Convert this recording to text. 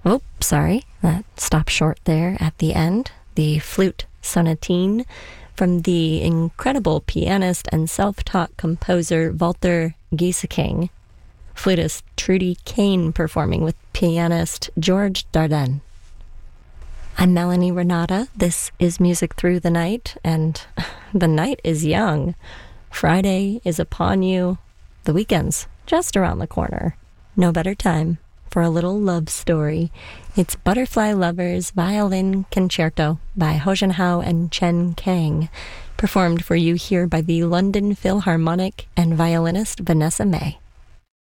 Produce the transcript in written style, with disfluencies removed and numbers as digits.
Oh, sorry, that stopped short there at the end. The flute sonatine from the incredible pianist and self-taught composer Walter Gieseking. Flutist Trudy Kane performing with pianist George Dardenne. I'm Melanie Renata. This is Music Through the Night, and the night is young. Friday is upon you. The weekend's just around the corner. No better time for a little love story. It's Butterfly Lovers Violin Concerto by Ho Jun Hao and Chen Kang, performed for you here by the London Philharmonic and violinist Vanessa May.